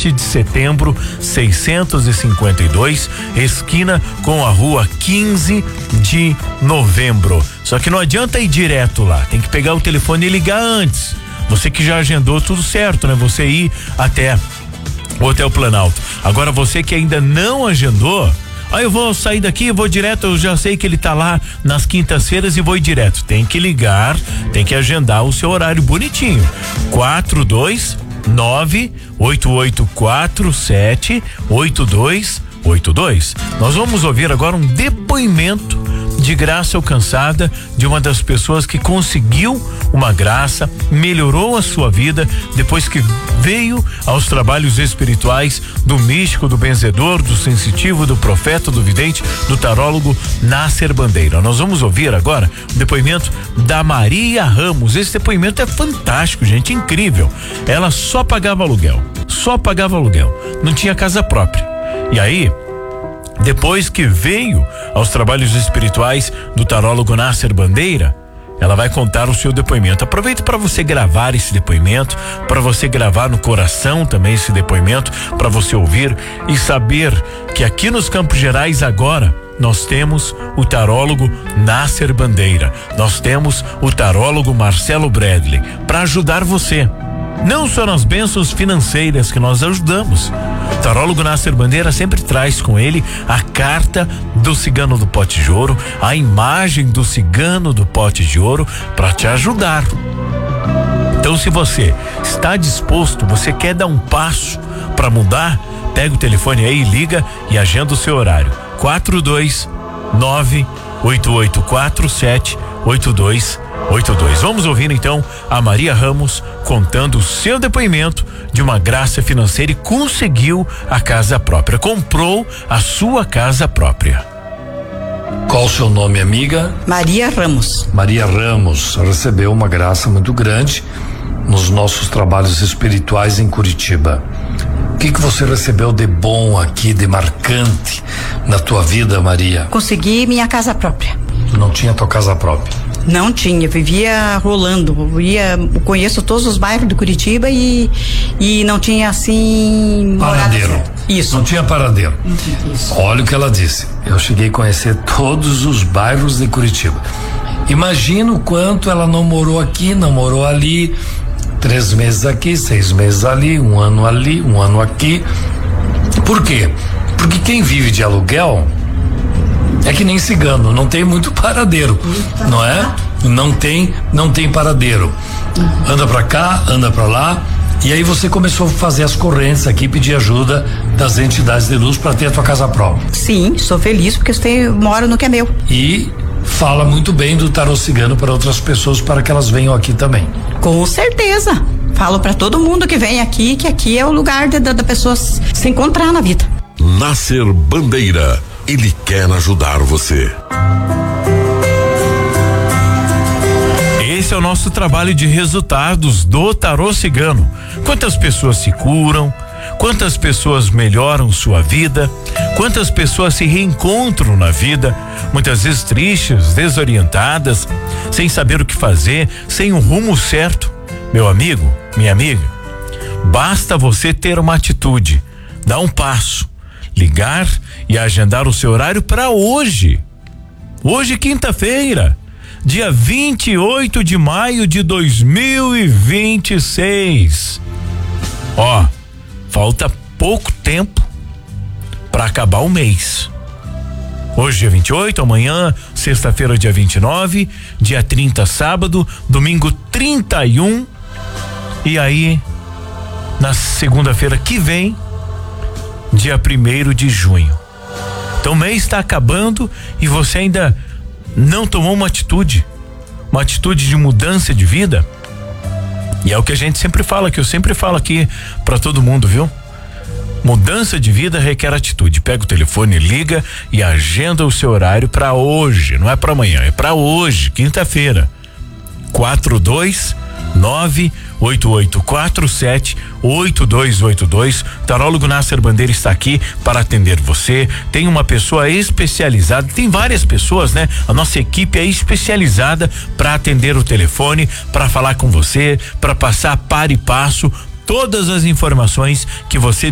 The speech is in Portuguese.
7 de setembro, 652, esquina com a rua 15 de novembro. Só que não adianta ir direto lá, tem que pegar o telefone e ligar antes. Você que já agendou tudo certo, né? Você ir até o Hotel Planalto. Agora você que ainda não agendou, eu vou sair daqui, vou direto, eu já sei que ele tá lá nas quintas-feiras e vou ir direto. Tem que ligar, tem que agendar o seu horário bonitinho. 429-8847-8282. Nós vamos ouvir agora um depoimento de graça alcançada de uma das pessoas que conseguiu uma graça, melhorou a sua vida depois que veio aos trabalhos espirituais do místico, do benzedor, do sensitivo, do profeta, do vidente, do tarólogo Nasser Bandeira. Nós vamos ouvir agora o depoimento da Maria Ramos. Esse depoimento é fantástico, gente, incrível. Ela só pagava aluguel, não tinha casa própria. E aí, depois que veio aos trabalhos espirituais do tarólogo Nasser Bandeira, ela vai contar o seu depoimento. Aproveita para você gravar esse depoimento, para você gravar no coração também esse depoimento, para você ouvir e saber que aqui nos Campos Gerais agora nós temos o tarólogo Nasser Bandeira, nós temos o tarólogo Marcelo Bradley para ajudar você. Não só nas bênçãos financeiras que nós ajudamos. O tarólogo Nasser Bandeira sempre traz com ele a carta do cigano do pote de ouro, a imagem do cigano do pote de ouro para te ajudar. Então, se você está disposto, você quer dar um passo para mudar, pega o telefone aí, liga e agenda o seu horário. 429-8847-8282. Vamos ouvir então a Maria Ramos contando o seu depoimento de uma graça financeira e conseguiu a casa própria, comprou a sua casa própria. Qual o seu nome, amiga? Maria Ramos. Maria Ramos recebeu uma graça muito grande nos nossos trabalhos espirituais em Curitiba. O que você recebeu de bom aqui, de marcante na tua vida, Maria? Consegui minha casa própria. Tu não tinha tua casa própria? Não tinha, vivia rolando, conheço todos os bairros de Curitiba e não tinha assim paradeiro. Isso. Não tinha paradeiro. Isso. Olha o que ela disse. Eu cheguei a conhecer todos os bairros de Curitiba. Imagina o quanto ela não morou aqui, não morou ali, 3 meses aqui, 6 meses ali, 1 ano ali, 1 ano aqui. Por quê? Porque quem vive de aluguel é que nem cigano, não tem muito paradeiro, não é? Não tem paradeiro. Anda pra cá, anda pra lá, e aí você começou a fazer as correntes aqui, pedir ajuda das entidades de luz para ter a tua casa própria. Sim, sou feliz porque eu moro no que é meu. E fala muito bem do tarô cigano para outras pessoas, para que elas venham aqui também. Com certeza. Falo para todo mundo que vem aqui, que aqui é o lugar da pessoa se encontrar na vida. Nasser Bandeira, ele quer ajudar você. Esse é o nosso trabalho de resultados do tarô cigano. Quantas pessoas se curam, quantas pessoas melhoram sua vida, quantas pessoas se reencontram na vida, muitas vezes tristes, desorientadas, sem saber o que fazer, sem um rumo certo. Meu amigo, minha amiga, basta você ter uma atitude, dar um passo, ligar e agendar o seu horário para hoje. Hoje, quinta-feira, dia 28 de maio de 2026. Falta pouco tempo para acabar o mês. Hoje, dia 28, amanhã, sexta-feira, dia 29, dia 30, sábado, domingo 31. E aí, na segunda-feira que vem, dia 1º de junho. Então o mês está acabando e você ainda não tomou uma atitude de mudança de vida. E é o que a gente sempre fala, que eu sempre falo aqui para todo mundo, viu? Mudança de vida requer atitude. Pega o telefone, liga e agenda o seu horário para hoje, não é para amanhã, é para hoje, quinta-feira. 429-8847-8282. Tarólogo Nasser Bandeira está aqui para atender você. Tem uma pessoa especializada, tem várias pessoas, né? A nossa equipe é especializada para atender o telefone, para falar com você, para passar par e passo todas as informações que você